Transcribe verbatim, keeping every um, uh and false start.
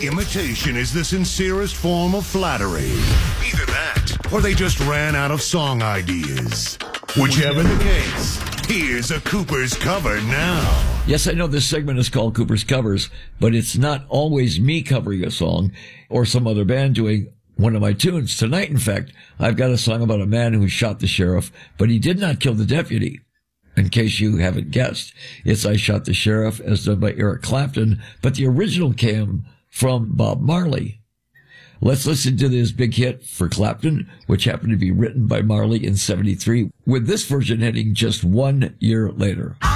imitation is the sincerest form of flattery. Either that, or they just ran out of song ideas. Whichever the case, here's a Cooper's cover now. Yes, I know this segment is called Cooper's Covers, but it's not always me covering a song or some other band doing one of my tunes. Tonight, in fact, I've got a song about a man who shot the sheriff, but he did not kill the deputy. In case you haven't guessed, it's I Shot the Sheriff, as done by Eric Clapton, but the original came from Bob Marley. Let's listen to this big hit for Clapton, which happened to be written by Marley in seventy-three, with this version hitting just one year later.